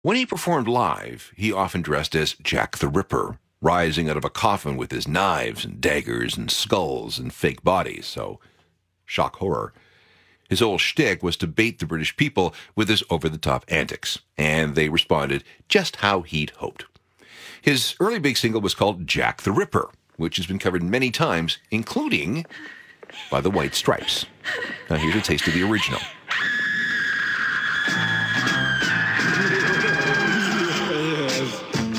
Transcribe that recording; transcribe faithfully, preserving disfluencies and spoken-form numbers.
When he performed live, he often dressed as Jack the Ripper, rising out of a coffin with his knives and daggers and skulls and fake bodies, so shock horror. His whole shtick was to bait the British people with his over-the-top antics, and they responded just how he'd hoped. His early big single was called Jack the Ripper, which has been covered many times, including by the White Stripes. Now here's a taste of the original.